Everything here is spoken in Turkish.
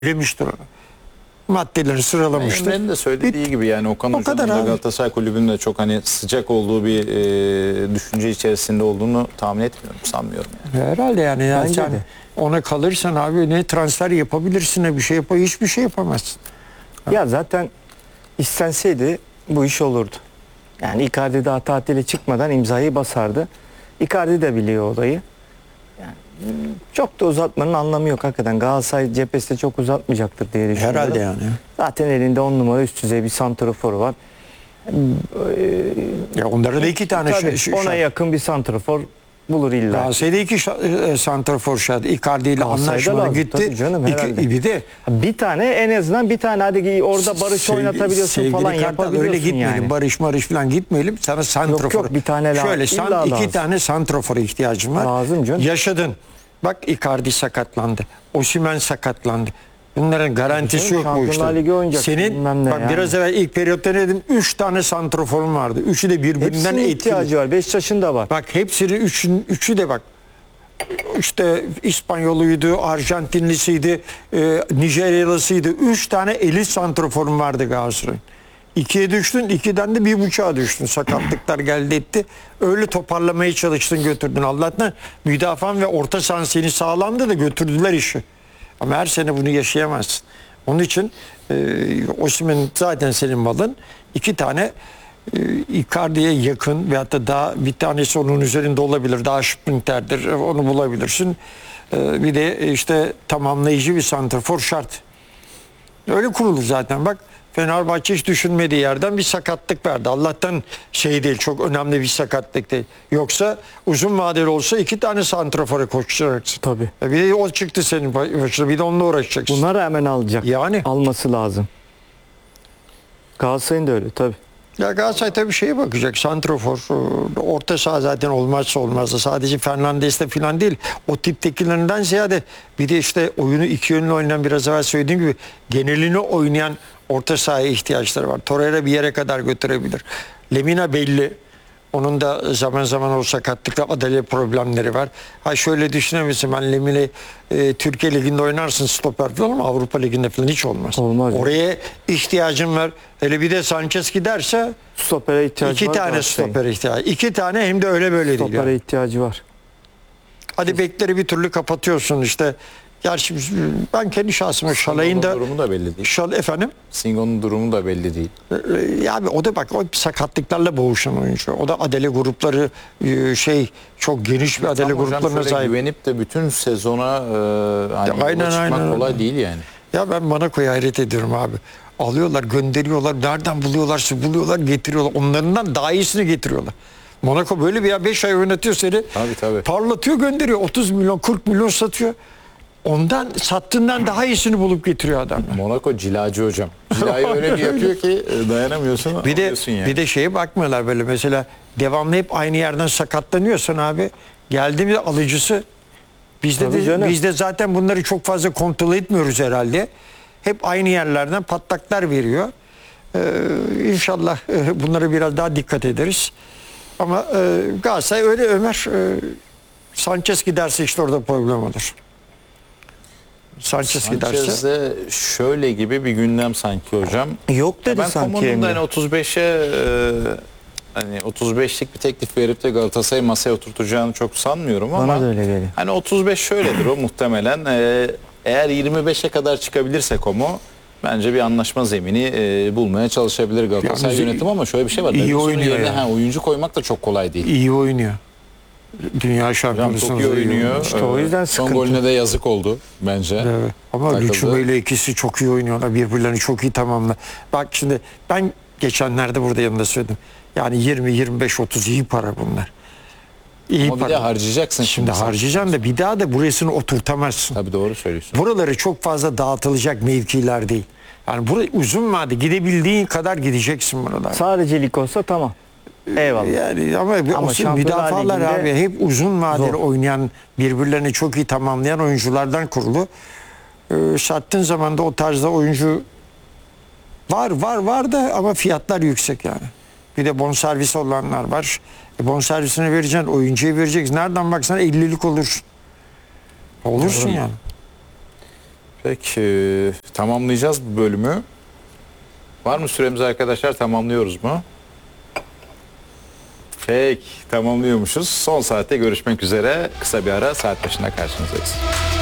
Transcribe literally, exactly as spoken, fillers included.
Bilemiştir onu. Maddeleri sıralamıştır. Emre'nin de söylediği Bit- gibi yani Okan O Hoca'nın kadar da abi. Galatasaray Kulübü'nün de çok hani sıcak olduğu bir e, düşünce içerisinde olduğunu tahmin etmiyorum, sanmıyorum yani. Herhalde yani, yani Bence sen de. ona kalırsan abi ne transfer yapabilirsin ne bir şey yap, hiçbir şey yapamazsın. Ya zaten istenseydi bu iş olurdu. Yani Icardi daha tatile çıkmadan imzayı basardı. Icardi de biliyor olayı. Yani çok da uzatmanın anlamı yok hakikaten. Galatasaray cephesi de çok uzatmayacaktır diye düşünüyorum. Herhalde yani. Zaten elinde on numara üst düzey bir santrafor var. Ya onlara da iki tane Tabii, şey, şey, ona yakın bir santrafor bulur illa. Galatasaray'da iki şa- e, santrafor şart. Icardi ile Galatasaray'da anlaşmalı lazım, gitti. tabii canım, İki- herhalde. bir de Bir tane en azından bir tane hadi orada Barış Sevgili- oynatabiliyorsun sevgili falan Kartal, yapabiliyorsun öyle gitmeyelim. yani. Barış Marış falan gitmeyelim. Sana santrafor. yok, bir tane la- Şöyle illa san, iki lazım. tane santrafora ihtiyacım var. Lazım canım. Yaşadın. Bak Icardi sakatlandı. Osimhen sakatlandı. Bunların garantisi Canım, yok bu Şampiyonlar işte. Ligi oynayacak, Senin bilmem ne bak yani. biraz evvel ilk periyotta ne dedim? Üç tane santraforun vardı. Üçü de birbirinden Hepsinin etkili. ihtiyacı var. Beşiktaş'ın da var. Bak hepsinin üçün, üçü de bak. İşte İspanyoluydu, Arjantinlisiydi, e, Nijeryalısıydı. Üç tane elit santraforun vardı Galatasaray'ın. İkiye düştün, ikiden de bir buçuğa düştün. Sakatlıklar geldi etti. Öyle toparlamaya çalıştın, götürdün. Allah'tan müdafaan ve orta sahan seni sağlamdı da götürdüler işi. Ama her sene bunu yaşayamazsın. Onun için e, Osimhen zaten senin malın. İki tane e, Icardi'ye yakın veyahut da daha bir tanesi onun üzerinde olabilir. Daha sprinterdir. Onu bulabilirsin. E, bir de işte tamamlayıcı bir santrafor şart. Öyle kurulur zaten. Bak Fenerbahçe hiç düşünmediği yerden bir sakatlık verdi. Allah'tan şey değil, çok önemli bir sakatlık değil. Yoksa uzun vadeli olsa iki tane santrafora koşacaksın. Tabii. E bir de o çıktı senin başına, bir de onunla uğraşacaksın. Bunları hemen alacak. Yani. Alması lazım. Galatasaray'ın da öyle tabii. Ya Galatasaray tabii şeye bakacak. Santrafor, orta saha zaten olmazsa olmazdı. Sadece Fernandes'te falan değil. O tiptekilerinden ziyade bir de işte oyunu iki yönlü oynayan, biraz evvel söylediğim gibi genelini oynayan orta sahaya ihtiyaçları var. Torreira bir yere kadar götürebilir. Lemina belli. Onun da zaman zaman o sakatlıkla adalet problemleri var. Ha şöyle düşünemezsin, ben Lemina'yı e, Türkiye Ligi'nde oynarsın stoper falan ama Avrupa Ligi'nde falan hiç olmaz. Olmaz. Oraya ihtiyacım var. Hele bir de Sanchez giderse Stopere ihtiyacı iki var. tane Galatasaray'ın. stoper ihtiyacı. İki tane hem de öyle böyle değil. Stopere Yani. ihtiyacı var. Hadi bekleri bir türlü kapatıyorsun işte. Gerçi ben kendi şahsıma Şalay'ın da durumu da belli değil. Şal efendim. Singo'nun durumu da belli değil. Ee, Ya abi o da bak o sakatlıklarla boğuşan oyuncu. O da adele grupları e, şey çok geniş bir adele Tam hocam gruplarına şöyle sahip. güvenip de bütün sezona e, hani Ya aynen, yola çıkmak aynen kolay öyle. değil yani. Ya ben Monaco'ya hayret ediyorum abi. Alıyorlar, gönderiyorlar. Nereden buluyorlarsa buluyorlar, getiriyorlar. Onlarından daha iyisini getiriyorlar. Monaco böyle bir ya beş ay oynatıyor seni. Tabii, tabii. Parlatıyor, gönderiyor. otuz milyon, kırk milyon satıyor. Ondan sattığından daha iyisini bulup getiriyor adam. Monaco cilacı hocam. Cilayı öyle bir yapıyor ki e, dayanamıyorsun. Bir de alıyorsun yani. bir de şeye bakmıyorlar böyle, mesela devamlı hep aynı yerden sakatlanıyorsan abi, geldi mi alıcısı, bizde Tabii de, canım. bizde zaten bunları çok fazla kontrol etmiyoruz herhalde. Hep aynı yerlerden patlaklar veriyor. Ee, İnşallah e, bunlara biraz daha dikkat ederiz. Ama e, Galatasaray öyle Ömer, e, Sanchez giderse işte orada problem olur. Sanchez giderse. Sanchez'de şöyle gibi bir gündem sanki hocam. Yok dedi ben sanki Coman'ın da Emre. hani otuz beşe e, hani otuz beşlik bir teklif verip de Galatasaray'ı masaya oturtacağını çok sanmıyorum ama Bana da öyle geliyor. hani otuz beş şöyledir o muhtemelen. E, eğer yirmi beşe kadar çıkabilirse Como bence bir anlaşma zemini e, bulmaya çalışabilir Galatasaray Yalnız yönetimi, ama şöyle bir şey var. iyi Davidson'un oynuyor yerine, yani. ha, oyuncu koymak da çok kolay değil. İyi oynuyor. Dünya Hocam şampiyonasında çok iyi oynuyor. İşte o yüzden Ee, Son sıkıntı. golüne de yazık oldu bence. Evet. Ama Takıldı. Lüçüm ile ikisi çok iyi oynuyorlar. Birbirlerini çok iyi tamamla. Bak şimdi ben geçenlerde burada yanında söyledim. Yani yirmi, yirmi beş, otuz iyi para bunlar. İyi Ama bir para. de harcayacaksın Şimdi şimdi. sen. harcayacaksın da bir daha da burasını oturtamazsın. Tabii doğru söylüyorsun. Buraları çok fazla dağıtılacak mevkiler değil. Yani buraya uzun vade gidebildiğin kadar gideceksin buralar. Sadece lig olsa tamam. Eyvallah. Yani ama, ama Ama Şampiyonlar müdafalar Ligi'nde abi hep uzun vadeli zor. oynayan, birbirlerini çok iyi tamamlayan oyunculardan kurulu. Ee, sattığın zaman da o tarzda oyuncu var var var da ama fiyatlar yüksek yani. Bir de bonservis olanlar var. E, bonservisini vereceksin, oyuncuya vereceksin. Nereden baksan ellilik olursun. Olursun Doğru. yani. Peki e, tamamlayacağız bu bölümü. Var mı süremiz arkadaşlar? Tamamlıyoruz mu? Peki tamamlıyormuşuz. Son saatte görüşmek üzere. Kısa bir ara, saat başında karşınızdayız.